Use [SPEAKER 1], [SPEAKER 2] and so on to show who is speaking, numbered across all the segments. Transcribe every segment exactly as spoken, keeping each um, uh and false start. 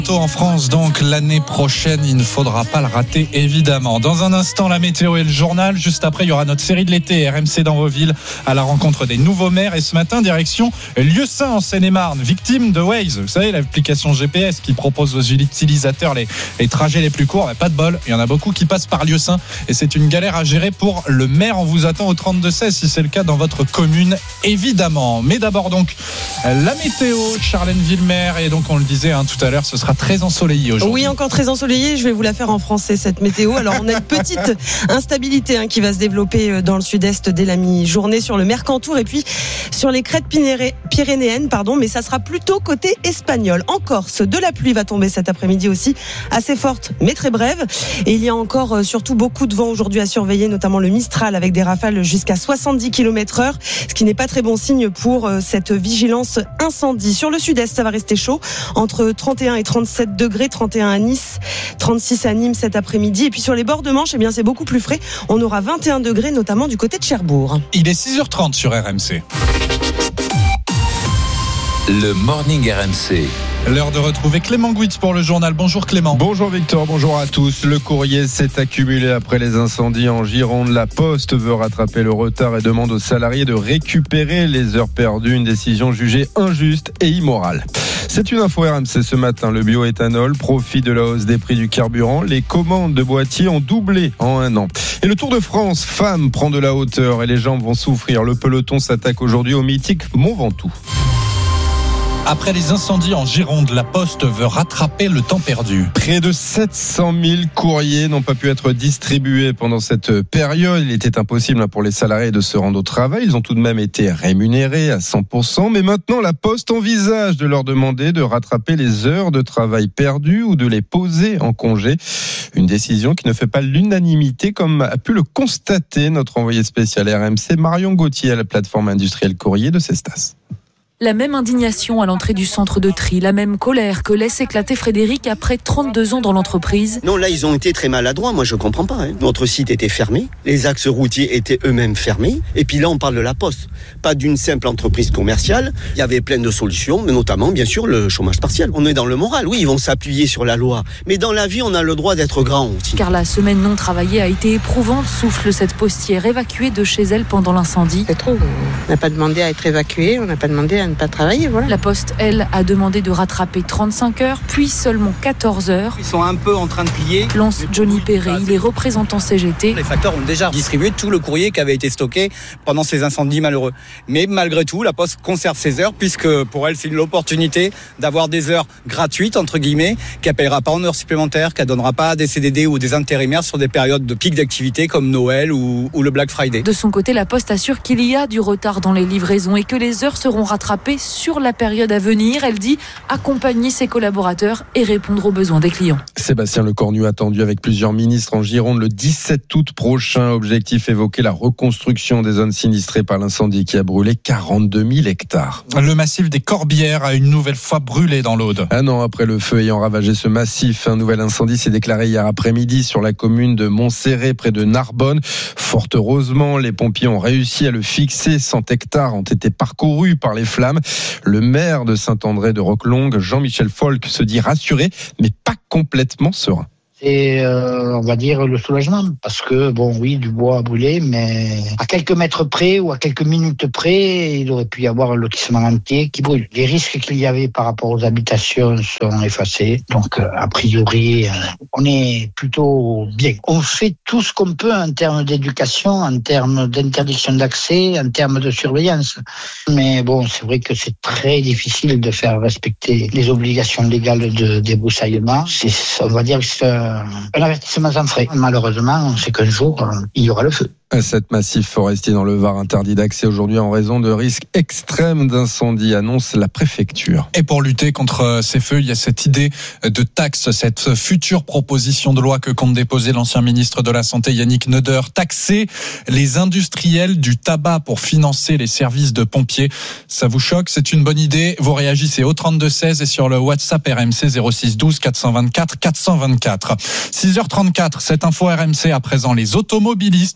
[SPEAKER 1] En France, donc l'année prochaine, il ne faudra pas le rater évidemment. Dans un instant, la météo et le journal. Juste après, il y aura notre série de l'été R M C dans vos villes à la rencontre des nouveaux maires. Et ce matin, direction Lieusaint en Seine-et-Marne, victime de Waze. Vous savez, l'application G P S qui propose aux utilisateurs les, les trajets les plus courts. Mais pas de bol, il y en a beaucoup qui passent par Lieusaint et c'est une galère à gérer pour le maire. On vous attend au trente-deux seize si c'est le cas dans votre commune, évidemment. Mais d'abord donc la météo, Charlène Villemer. Et donc on le disait hein, tout à l'heure, ce sera très ensoleillé aujourd'hui.
[SPEAKER 2] Oui, encore très ensoleillé. Je vais vous la faire en français, cette météo. Alors, on a une petite instabilité hein, qui va se développer dans le sud-est dès la mi-journée sur le Mercantour et puis sur les crêtes pyrénéennes, pardon, mais ça sera plutôt côté espagnol. En Corse, de la pluie va tomber cet après-midi aussi, assez forte, mais très brève. Et il y a encore euh, surtout beaucoup de vent aujourd'hui à surveiller, notamment le Mistral avec des rafales jusqu'à soixante-dix kilomètres heure, ce qui n'est pas très bon signe pour euh, cette vigilance incendie. Sur le sud-est, ça va rester chaud, entre trente et un et trente-sept degrés, trente et un à Nice, trente-six à Nîmes cet après-midi. Et puis sur les bords de Manche, eh bien c'est beaucoup plus frais. On aura vingt et un degrés, notamment du côté de Cherbourg.
[SPEAKER 1] Il est six heures trente sur R M C.
[SPEAKER 3] Le Morning R M C.
[SPEAKER 1] L'heure de retrouver Clément Gouitz pour le journal. Bonjour Clément.
[SPEAKER 4] Bonjour Victor, bonjour à tous. Le courrier s'est accumulé après les incendies en Gironde. La Poste veut rattraper le retard et demande aux salariés de récupérer les heures perdues. Une décision jugée injuste et immorale. C'est une info R M C ce matin. Le bioéthanol profite de la hausse des prix du carburant. Les commandes de boîtiers ont doublé en un an. Et le Tour de France, femme, prend de la hauteur et les jambes vont souffrir. Le peloton s'attaque aujourd'hui au mythique Mont Ventoux.
[SPEAKER 1] Après les incendies en Gironde, la Poste veut rattraper le temps perdu.
[SPEAKER 4] Près de sept cent mille courriers n'ont pas pu être distribués pendant cette période. Il était impossible pour les salariés de se rendre au travail. Ils ont tout de même été rémunérés à cent pour cent. Mais maintenant, la Poste envisage de leur demander de rattraper les heures de travail perdues ou de les poser en congé. Une décision qui ne fait pas l'unanimité, comme a pu le constater notre envoyé spécial R M C, Marion Gauthier, à la plateforme industrielle courrier de Cestas.
[SPEAKER 5] La même indignation à l'entrée du centre de tri, la même colère que laisse éclater Frédéric après trente-deux ans dans l'entreprise.
[SPEAKER 6] Non, là, ils ont été très maladroits. Moi, je comprends pas. Hein. Notre site était fermé. Les axes routiers étaient eux-mêmes fermés. Et puis là, on parle de la Poste. Pas d'une simple entreprise commerciale. Il y avait plein de solutions, mais notamment, bien sûr, le chômage partiel. On est dans le moral. Oui, ils vont s'appuyer sur la loi. Mais dans la vie, on a le droit d'être grand aussi.
[SPEAKER 5] Car la semaine non travaillée a été éprouvante, souffle cette postière évacuée de chez elle pendant l'incendie.
[SPEAKER 7] C'est trop. On n'a pas demandé à être évacué. On n'a pas demandé à ne pas travailler, voilà.
[SPEAKER 5] La Poste, elle, a demandé de rattraper trente-cinq heures, puis seulement quatorze heures.
[SPEAKER 8] Ils sont un peu en train de plier.
[SPEAKER 5] Lance Johnny Perret, il est représentant C G T.
[SPEAKER 8] Les facteurs ont déjà distribué tout le courrier qui avait été stocké pendant ces incendies malheureux. Mais malgré tout, la Poste conserve ses heures, puisque pour elle, c'est l'opportunité d'avoir des heures gratuites, entre guillemets, qui ne paiera pas en heures supplémentaires, qui ne donnera pas des C D D ou des intérimaires sur des périodes de pic d'activité comme Noël ou, ou le Black Friday.
[SPEAKER 5] De son côté, la Poste assure qu'il y a du retard dans les livraisons et que les heures seront rattrapées sur la période à venir. Elle dit accompagner ses collaborateurs et répondre aux besoins des clients.
[SPEAKER 4] Sébastien Lecornu attendu avec plusieurs ministres en Gironde le dix-sept août prochain. Objectif évoquer la reconstruction des zones sinistrées par l'incendie qui a brûlé quarante-deux mille hectares.
[SPEAKER 1] Le massif des Corbières a une nouvelle fois brûlé dans l'Aude.
[SPEAKER 4] Un an après le feu ayant ravagé ce massif, un nouvel incendie s'est déclaré hier après-midi sur la commune de Montserrat près de Narbonne. Fort heureusement, les pompiers ont réussi à le fixer. cent hectares ont été parcourus par les flammes. Le maire de Saint-André de Roquelongue, Jean-Michel Folck, se dit rassuré, mais pas complètement serein.
[SPEAKER 9] C'est, euh, on va dire, le soulagement. Parce que, bon, oui, du bois a brûlé, mais à quelques mètres près ou à quelques minutes près, il aurait pu y avoir un lotissement entier qui brûle. Les risques qu'il y avait par rapport aux habitations sont effacés. Donc, euh, a priori, euh, on est plutôt bien. On fait tout ce qu'on peut en termes d'éducation, en termes d'interdiction d'accès, en termes de surveillance. Mais bon, c'est vrai que c'est très difficile de faire respecter les obligations légales de débroussaillement. C'est, on va dire que c'est un avertissement sans frais. Malheureusement, on sait qu'un jour, il y aura le feu.
[SPEAKER 4] Cet massif forestier dans le Var interdit d'accès aujourd'hui en raison de risques extrêmes d'incendie, annonce la préfecture.
[SPEAKER 1] Et pour lutter contre ces feux, il y a cette idée de taxe, cette future proposition de loi que compte déposer l'ancien ministre de la Santé Yannick Neuder. Taxer les industriels du tabac pour financer les services de pompiers. Ça vous choque? C'est une bonne idée? Vous réagissez au trente-deux seize et sur le WhatsApp R M C zéro six douze quatre cent vingt-quatre quatre cent vingt-quatre. six heures trente-quatre, cette info R M C à présent. Les automobilistes de plus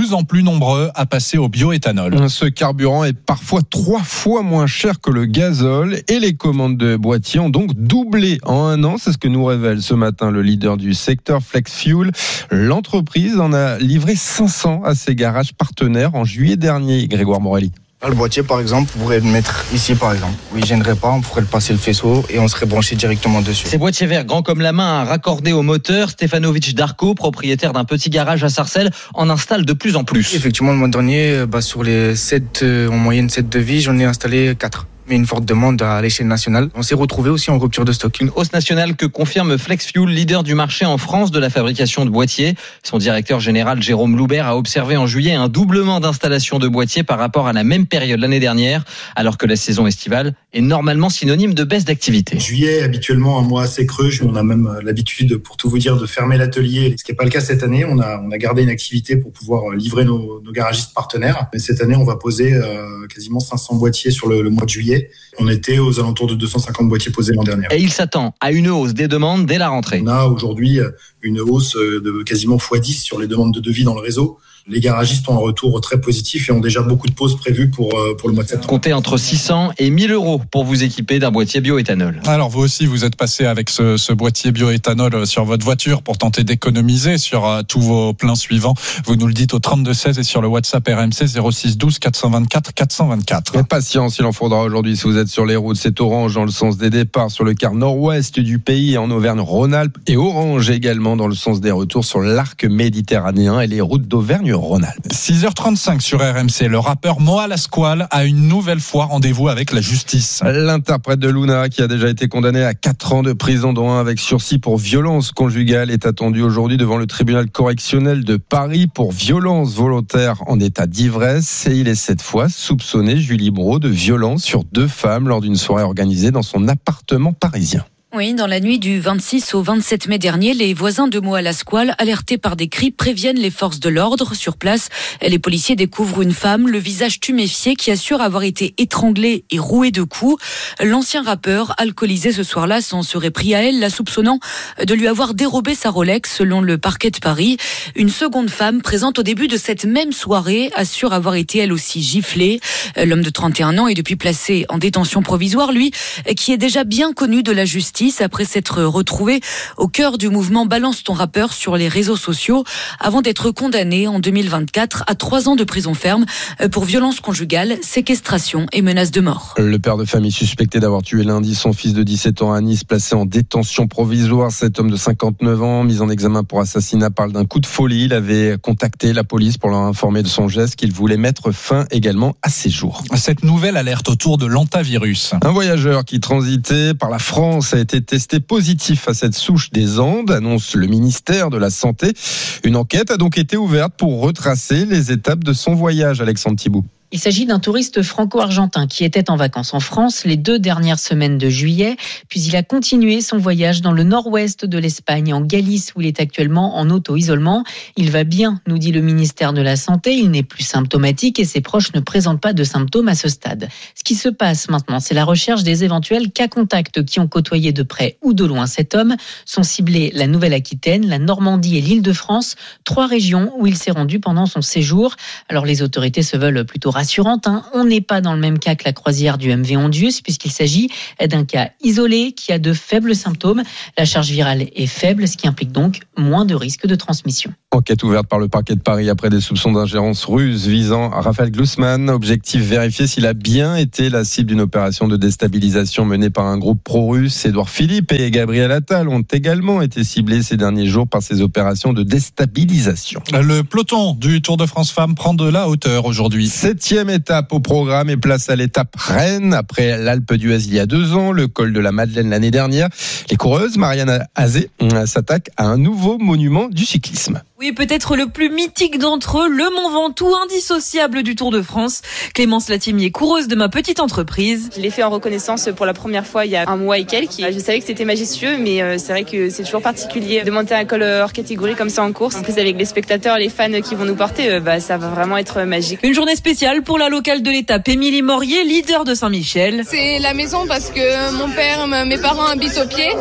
[SPEAKER 1] plus en plus nombreux à passer au bioéthanol.
[SPEAKER 4] Ce carburant est parfois trois fois moins cher que le gazole et les commandes de boîtiers ont donc doublé en un an. C'est ce que nous révèle ce matin le leader du secteur Flex Fuel. L'entreprise en a livré cinq cents à ses garages partenaires en juillet dernier. Grégoire Morelli.
[SPEAKER 10] Le boîtier, par exemple, on pourrait le mettre ici, par exemple. Où il ne gênerait pas, on pourrait le passer le faisceau et on serait branché directement dessus.
[SPEAKER 11] Ces boîtiers verts, grands comme la main, à raccorder au moteur, Stefanovic Darko, propriétaire d'un petit garage à Sarcelles, en installe de plus en plus.
[SPEAKER 10] Effectivement, le mois dernier, bah, sur les sept, euh, en moyenne sept devis, j'en ai installé quatre. Mais une forte demande à l'échelle nationale. On s'est retrouvé aussi en rupture de stock.
[SPEAKER 11] Une hausse nationale que confirme Flex Fuel, leader du marché en France de la fabrication de boîtiers. Son directeur général Jérôme Loubert a observé en juillet un doublement d'installation de boîtiers par rapport à la même période l'année dernière, alors que la saison estivale est normalement synonyme de baisse d'activité.
[SPEAKER 12] Juillet, habituellement un mois assez creux. On a même l'habitude, pour tout vous dire, de fermer l'atelier. Ce qui n'est pas le cas cette année. On a, on a gardé une activité pour pouvoir livrer nos, nos garagistes partenaires. Mais cette année, on va poser euh, quasiment cinq cents boîtiers sur le, le mois de juillet. On était aux alentours de deux cent cinquante boîtiers posés l'an dernier.
[SPEAKER 11] Et il s'attend à une hausse des demandes dès la rentrée.
[SPEAKER 12] On a aujourd'hui une hausse de quasiment fois dix sur les demandes de devis dans le réseau. Les garagistes ont un retour très positif et ont déjà beaucoup de pauses prévues pour, pour le mois de septembre.
[SPEAKER 11] Comptez entre six cents et mille euros pour vous équiper d'un boîtier bioéthanol.
[SPEAKER 1] Alors vous aussi, vous êtes passé avec ce, ce boîtier bioéthanol sur votre voiture pour tenter d'économiser sur uh, tous vos pleins suivants. Vous nous le dites au trente-deux seize et sur le WhatsApp R M C zéro six douze quatre cent vingt-quatre quatre cent vingt-quatre.
[SPEAKER 4] Et patience, il en faudra aujourd'hui si vous êtes sur les routes. C'est orange dans le sens des départs sur le quart nord-ouest du pays en Auvergne-Rhône-Alpes et orange également dans le sens des retours sur l'arc méditerranéen et les routes d'Auvergne-Rhône-Alpes.
[SPEAKER 1] six heures trente-cinq sur R M C, le rappeur Moa Lasquale a une nouvelle fois rendez-vous avec la justice.
[SPEAKER 4] L'interprète de Luna, qui a déjà été condamné à quatre ans de prison, dont un avec sursis pour violence conjugale, est attendu aujourd'hui devant le tribunal correctionnel de Paris pour violence volontaire en état d'ivresse. Et il est cette fois soupçonné, Julie Brault, de violence sur deux femmes lors d'une soirée organisée dans son appartement parisien.
[SPEAKER 13] Oui, dans la nuit du vingt-six au vingt-sept mai dernier, les voisins de Moa Lasquale, alertés par des cris, préviennent les forces de l'ordre. Sur place, les policiers découvrent une femme, le visage tuméfié, qui assure avoir été étranglée et rouée de coups. L'ancien rappeur, alcoolisé ce soir-là, s'en serait pris à elle, la soupçonnant de lui avoir dérobé sa Rolex, selon le parquet de Paris. Une seconde femme, présente au début de cette même soirée, assure avoir été elle aussi giflée. L'homme de trente et un ans est depuis placé en détention provisoire, lui, qui est déjà bien connu de la justice après s'être retrouvé au cœur du mouvement Balance ton rappeur sur les réseaux sociaux avant d'être condamné en deux mille vingt-quatre à trois ans de prison ferme pour violence conjugale, séquestration et menace de mort.
[SPEAKER 4] Le père de famille suspecté d'avoir tué lundi son fils de dix-sept ans à Nice, placé en détention provisoire. Cet homme de cinquante-neuf ans, mis en examen pour assassinat, parle d'un coup de folie. Il avait contacté la police pour leur informer de son geste, qu'il voulait mettre fin également à ses jours.
[SPEAKER 1] Cette nouvelle alerte autour de l'hantavirus.
[SPEAKER 4] Un voyageur qui transitait par la France a été testé positif à cette souche des Andes, annonce le ministère de la Santé. Une enquête a donc été ouverte pour retracer les étapes de son voyage, Alexandre Thibault.
[SPEAKER 14] Il s'agit d'un touriste franco-argentin qui était en vacances en France les deux dernières semaines de juillet, puis il a continué son voyage dans le nord-ouest de l'Espagne, en Galice, où il est actuellement en auto-isolement. Il va bien, nous dit le ministère de la Santé, il n'est plus symptomatique et ses proches ne présentent pas de symptômes à ce stade. Ce qui se passe maintenant, c'est la recherche des éventuels cas contacts qui ont côtoyé de près ou de loin cet homme. Sont ciblés la Nouvelle-Aquitaine, la Normandie et l'Île-de-France, trois régions où il s'est rendu pendant son séjour. Alors les autorités se veulent plutôt rassurante. Hein. On n'est pas dans le même cas que la croisière du M V Ondius, puisqu'il s'agit d'un cas isolé qui a de faibles symptômes. La charge virale est faible, ce qui implique donc moins de risques de transmission.
[SPEAKER 4] Enquête ouverte par le parquet de Paris après des soupçons d'ingérence russe visant Raphaël Glucksmann. Objectif, vérifier s'il a bien été la cible d'une opération de déstabilisation menée par un groupe pro-russe. Édouard Philippe et Gabriel Attal ont également été ciblés ces derniers jours par ces opérations de déstabilisation.
[SPEAKER 1] Le peloton du Tour de France Femmes prend de la hauteur aujourd'hui.
[SPEAKER 4] Septième étape au programme et place à l'étape Rennes. Après l'Alpe d'Huez il y a deux ans, le col de la Madeleine l'année dernière, les coureuses, Marianne Azé, s'attaquent à un nouveau monument du cyclisme.
[SPEAKER 5] Oui, peut-être le plus mythique d'entre eux, le Mont Ventoux, indissociable du Tour de France. Clémence Latimier, coureuse de ma petite entreprise.
[SPEAKER 15] Je l'ai fait en reconnaissance pour la première fois il y a un mois et quelques. Je savais que c'était majestueux, mais c'est vrai que c'est toujours particulier de monter un col hors catégorie comme ça en course. En plus, avec les spectateurs, les fans qui vont nous porter, bah, ça va vraiment être magique.
[SPEAKER 5] Une journée spéciale pour la locale de l'étape, Émilie Morier, leader de Saint-Michel.
[SPEAKER 16] C'est la maison parce que mon père, mes parents habitent au pied.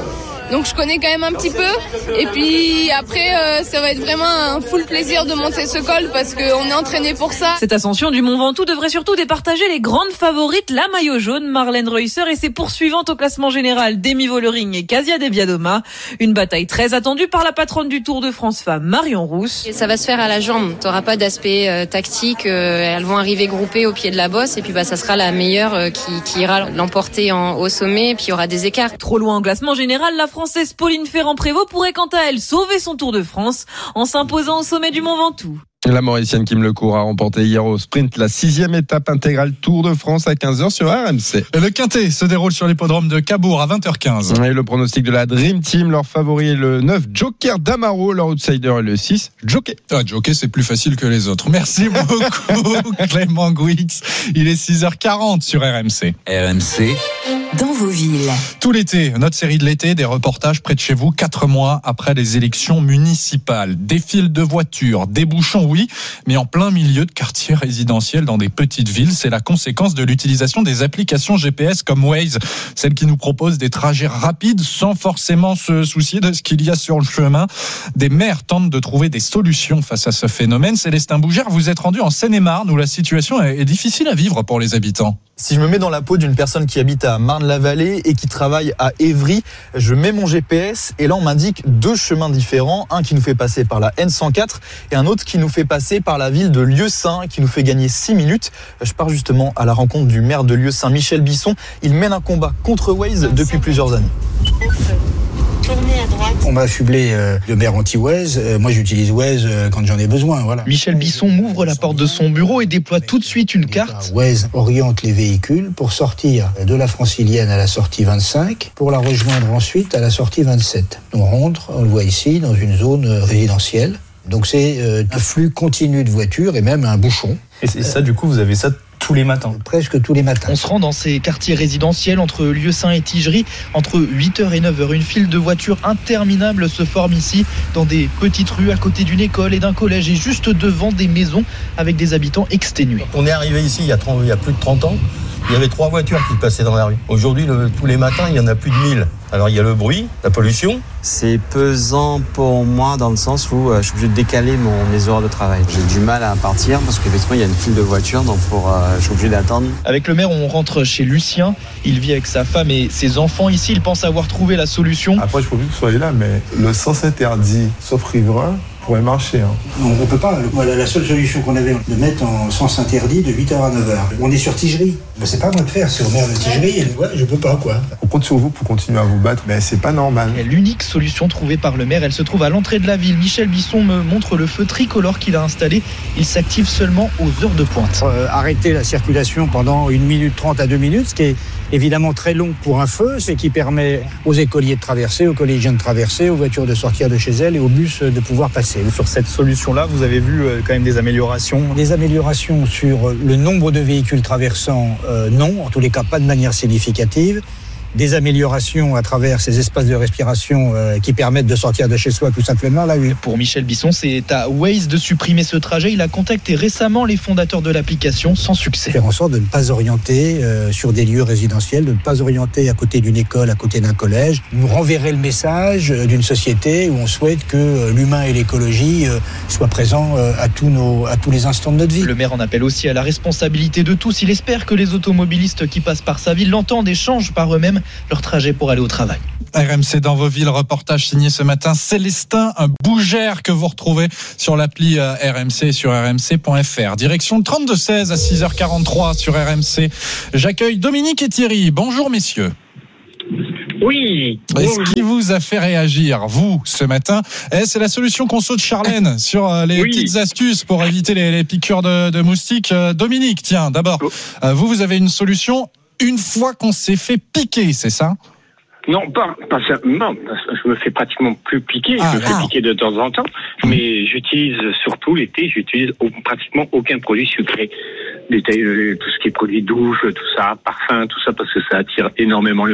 [SPEAKER 16] Donc je connais quand même un petit peu. Et puis après, euh, ça va être vraiment un full plaisir de monter ce col parce qu'on est entraîné pour ça.
[SPEAKER 5] Cette ascension du Mont Ventoux devrait surtout départager les grandes favorites, la maillot jaune, Marlène Reusser et ses poursuivantes au classement général, Demi Vollering et Kasia Deviadoma. Une bataille très attendue par la patronne du Tour de France Femmes, Marion Rousse.
[SPEAKER 17] Et ça va se faire à la jambe. T'auras pas d'aspect euh, tactique. Euh, elles vont arriver groupées au pied de la bosse et puis bah ça sera la meilleure euh, qui, qui ira l'emporter en, au sommet. Et puis il y aura des écarts.
[SPEAKER 5] Trop loin au classement général, la Française Pauline Ferrand-Prévot pourrait quant à elle sauver son Tour de France en s'imposant au sommet du Mont Ventoux.
[SPEAKER 4] La Mauricienne Kim Lecourt a remporté hier au sprint la sixième étape intégrale Tour de France à quinze heures sur R M C.
[SPEAKER 1] Le Quintet se déroule sur l'hippodrome de Cabourg à vingt heures quinze.
[SPEAKER 4] Et le pronostic de la Dream Team, leur favori est le neuf Joker d'Amaro, leur outsider est le six Jockey.
[SPEAKER 1] Ah, Jockey, c'est plus facile que les autres. Merci beaucoup Clément Gouix. Il est six heures quarante sur R M C.
[SPEAKER 3] R M C.
[SPEAKER 18] Dans vos villes.
[SPEAKER 1] Tout l'été, notre série de l'été, des reportages près de chez vous, quatre mois après les élections municipales. Des files de voitures, des bouchons, oui, mais en plein milieu de quartiers résidentiels dans des petites villes. C'est la conséquence de l'utilisation des applications G P S comme Waze, celles qui nous proposent des trajets rapides sans forcément se soucier de ce qu'il y a sur le chemin. Des maires tentent de trouver des solutions face à ce phénomène. Célestin Bougère, vous êtes rendu en Seine-et-Marne où la situation est difficile à vivre pour les habitants.
[SPEAKER 19] Si je me mets dans la peau d'une personne qui habite à Marne-la-Vallée et qui travaille à Évry, je mets mon G P S et là on m'indique deux chemins différents, un qui nous fait passer par la N cent quatre et un autre qui nous fait passer par la ville de Lieusaint qui nous fait gagner six minutes. Je pars justement à la rencontre du maire de Lieusaint, Michel Bisson. Il mène un combat contre Waze depuis plusieurs années.
[SPEAKER 9] On m'a affublé euh, de maire anti-Waze. Euh, moi, j'utilise Waze euh, quand j'en ai besoin. Voilà.
[SPEAKER 20] Michel Bisson m'ouvre la porte de son bureau et déploie tout de suite une carte.
[SPEAKER 9] Waze oriente les véhicules pour sortir de la Francilienne à la sortie vingt-cinq, pour la rejoindre ensuite à la sortie vingt-sept. On rentre, on le voit ici, dans une zone résidentielle. Donc c'est euh, un flux continu de voitures et même un bouchon.
[SPEAKER 19] Et c'est ça, du coup, vous avez ça tous les matins?
[SPEAKER 9] Presque tous les matins.
[SPEAKER 20] On se rend dans ces quartiers résidentiels entre Lieusaint et Tigerie. Entre huit heures et neuf heures, une file de voitures interminable se forme ici, dans des petites rues à côté d'une école et d'un collège et juste devant des maisons avec des habitants exténués.
[SPEAKER 19] On est arrivé ici il y a, trente, il y a plus de trente ans. Il y avait trois voitures qui passaient dans la rue. Aujourd'hui, le, tous les matins, il y en a plus de mille. Alors, il y a le bruit, la pollution.
[SPEAKER 21] C'est pesant pour moi dans le sens où euh, je suis obligé de décaler mon, mes heures de travail. J'ai du mal à partir parce qu'effectivement, il y a une file de voitures, donc pour, euh, je suis obligé d'attendre.
[SPEAKER 20] Avec le maire, on rentre chez Lucien. Il vit avec sa femme et ses enfants ici. Il pense avoir trouvé la solution.
[SPEAKER 22] Après, je ne peux plus que vous soyez là, mais le sens interdit, sauf riverain, pourrait marcher. Hein.
[SPEAKER 9] Non, on ne peut pas. Voilà, la seule solution qu'on avait, de mettre en sens interdit de huit heures à neuf heures. On est sur Tigerie. Mais c'est pas à moi de faire, c'est au maire de Tigerie. Et ouais, je peux pas, quoi.
[SPEAKER 22] On compte sur vous pour continuer à vous battre, mais c'est pas normal.
[SPEAKER 20] Et l'unique solution trouvée par le maire, elle se trouve à l'entrée de la ville. Michel Bisson me montre le feu tricolore qu'il a installé. Il s'active seulement aux heures de pointe.
[SPEAKER 9] Euh, arrêter la circulation pendant une minute trente à deux minutes, ce qui est évidemment très long pour un feu, c'est qui permet aux écoliers de traverser, aux collégiens de traverser, aux voitures de sortir de chez elles et aux bus de pouvoir passer.
[SPEAKER 19] Sur cette solution-là, vous avez vu euh, quand même des améliorations?
[SPEAKER 9] Des améliorations sur le nombre de véhicules traversant, euh, non, en tous les cas pas de manière significative. Des améliorations à travers ces espaces de respiration euh, qui permettent de sortir de chez soi tout simplement, là oui.
[SPEAKER 20] Pour Michel Bisson, c'est à Waze de supprimer ce trajet. Il a contacté récemment les fondateurs de l'application sans succès.
[SPEAKER 9] Faire en sorte de ne pas orienter euh, sur des lieux résidentiels, de ne pas orienter à côté d'une école, à côté d'un collège. Nous renverrait le message d'une société où on souhaite que euh, l'humain et l'écologie euh, soient présents euh, à, tous nos, à tous les instants de notre vie.
[SPEAKER 20] Le maire en appelle aussi à la responsabilité de tous. Il espère que les automobilistes qui passent par sa ville l'entendent et changent par eux-mêmes leur trajet pour aller au travail.
[SPEAKER 1] R M C dans vos villes, reportage signé ce matin Célestin Bougère que vous retrouvez sur l'appli R M C sur r m c point f r. Direction le trente-deux seize à six heures quarante-trois sur R M C. J'accueille Dominique et Thierry. Bonjour messieurs.
[SPEAKER 23] Oui.
[SPEAKER 1] Ce qui vous a fait réagir, vous, ce matin, eh, c'est la solution Conso de Charlène sur les oui. petites astuces pour éviter les, les piqûres de, de moustiques. Dominique, tiens, d'abord, oh. vous, vous avez une solution une fois qu'on s'est fait piquer, c'est ça?
[SPEAKER 23] Non, pas, pas ça. Non, je me fais pratiquement plus piquer.
[SPEAKER 1] Ah,
[SPEAKER 23] je me fais
[SPEAKER 1] ah.
[SPEAKER 23] piquer de temps en temps, mais j'utilise surtout l'été, j'utilise pratiquement aucun produit sucré. L'été, tout ce qui est produit douche, tout ça, parfum, tout ça, parce que ça attire énormément le,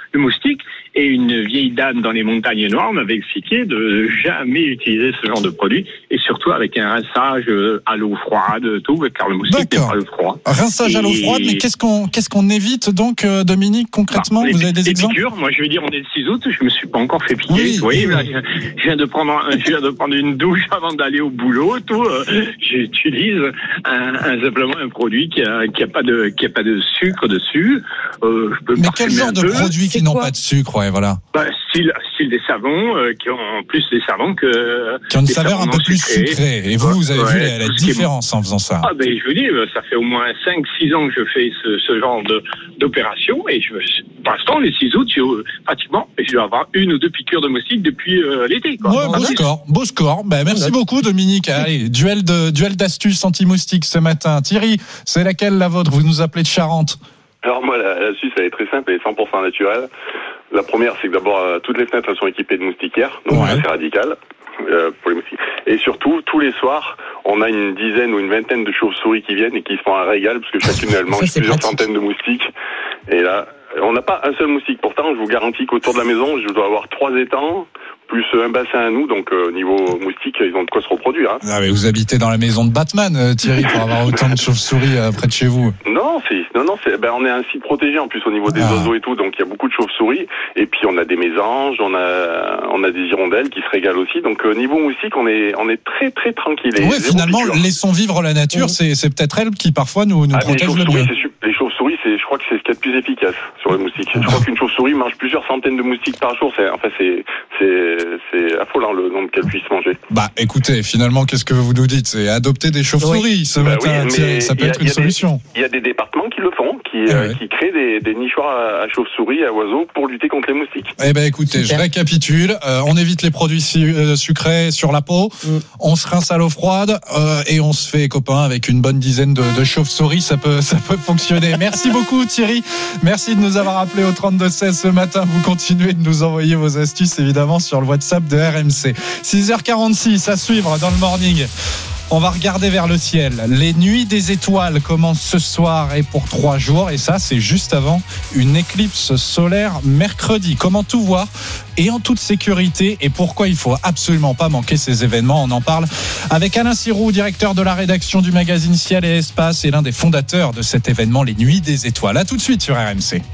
[SPEAKER 23] de moustiques. Et une vieille dame dans les montagnes noires m'avait expliqué de jamais utiliser ce genre de produit, et surtout avec un rinçage à l'eau froide, tout, car le moustique n'est pas à l'eau froide.
[SPEAKER 1] Rinçage et... à l'eau froide, mais qu'est-ce qu'on, qu'est-ce qu'on évite donc, Dominique, concrètement? bah, Vous avez des
[SPEAKER 23] les
[SPEAKER 1] exemples?
[SPEAKER 23] piqûres, moi je veux dire, on est le six août, je me suis pas encore fait piquer.
[SPEAKER 1] Oui,
[SPEAKER 23] vous voyez,
[SPEAKER 1] oui,
[SPEAKER 23] là,
[SPEAKER 1] oui.
[SPEAKER 23] je viens de prendre, un, je viens de prendre une douche avant d'aller au boulot, tout. Euh, j'utilise un, un, simplement un produit qui a, qui a pas de, qui a pas de sucre dessus. Euh, je peux
[SPEAKER 1] mais quel genre de produits qui n'ont pas de sucre, ouais, voilà.
[SPEAKER 23] Bah, style, style des savons, euh, qui ont plus des savons que.
[SPEAKER 1] Qui ont une saveur un peu plus sucrée. Et vous, vous avez ouais, vu la, la différence en faisant ça?
[SPEAKER 23] Ah, ben, je veux dire, ça fait au moins cinq six ans que je fais ce, ce genre de, d'opération, et je, pour l'instant, les six août, je, pratiquement, je dois avoir une ou deux piqûres de moustiques depuis euh, l'été, quoi.
[SPEAKER 1] Ouais, beau score, beau score. Ben, merci ouais. beaucoup, Dominique. Allez, duel de, duel d'astuces anti-moustiques ce matin. Thierry, c'est laquelle la vôtre? Vous nous appelez de Charente.
[SPEAKER 2] Alors, moi, l'astuce, elle est très simple, elle est cent pour cent naturelle. La première, c'est que d'abord, euh, toutes les fenêtres, elles sont équipées de moustiquaires, donc ouais. c'est radical euh, pour les moustiques. Et surtout, tous les soirs, on a une dizaine ou une vingtaine de chauves-souris qui viennent et qui se font un régal, parce que chacune, elle mange plusieurs pratique. centaines de moustiques. Et là, on n'a pas un seul moustique. Pourtant, je vous garantis qu'autour de la maison, je dois avoir trois étangs, plus un bassin à nous, donc euh, niveau moustique, ils ont de quoi se reproduire. Hein.
[SPEAKER 1] Ah, mais vous habitez dans la maison de Batman, euh, Thierry, pour avoir autant de chauves-souris euh, près de chez vous.
[SPEAKER 2] Non, c'est, non, non, c'est, ben, on est un site protégé en plus au niveau des ah. oiseaux et tout, donc il y a beaucoup de chauves-souris. Et puis on a des mésanges, on a, on a des hirondelles qui se régalent aussi. Donc euh, niveau moustique, on est, on est très très tranquille.
[SPEAKER 1] Oui, finalement, piqûre. Laissons vivre la nature. Mmh. C'est, c'est peut-être elle qui parfois nous, nous ah, protège le mieux.
[SPEAKER 2] C'est, les chauves-souris, c'est, je crois que c'est ce qu'il y a de plus efficace sur les moustiques. Je crois qu'une chauve-souris mange plusieurs centaines de moustiques par jour. C'est, enfin, c'est, c'est, c'est affolant le nombre qu'elle puisse manger.
[SPEAKER 1] Bah, écoutez, finalement, qu'est-ce que vous nous dites? C'est adopter des chauves-souris oui. ce bah matin. Oui, ça peut être une solution.
[SPEAKER 2] Il y a des départements qui le font, qui, eh euh, ouais. qui créent des, des nichoirs à, à chauves-souris, à oiseaux pour lutter contre les moustiques.
[SPEAKER 1] Eh ben, écoutez, Super. je récapitule. Euh, on évite les produits su- euh, sucrés sur la peau. Mm. On se rince à l'eau froide euh, et on se fait copain avec une bonne dizaine de, de chauves-souris. Ça peut, ça peut fonctionner. Merci beaucoup, Thierry. Merci de nous avoir appelé au trente-deux seize ce matin. Vous continuez de nous envoyer vos astuces, évidemment, sur le WhatsApp de R M C. six heures quarante-six à suivre dans le morning. On va regarder vers le ciel. Les nuits des étoiles commencent ce soir et pour trois jours. Et ça, c'est juste avant une éclipse solaire mercredi. Comment tout voir et en toute sécurité, et pourquoi il faut absolument pas manquer ces événements. On en parle avec Alain Sirou, directeur de la rédaction du magazine Ciel et Espace et l'un des fondateurs de cet événement, les Nuits des étoiles. À tout de suite sur R M C.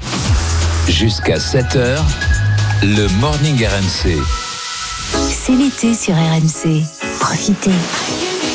[SPEAKER 3] Jusqu'à sept heures, le morning R M C.
[SPEAKER 6] C'est l'été sur R M C. Profitez.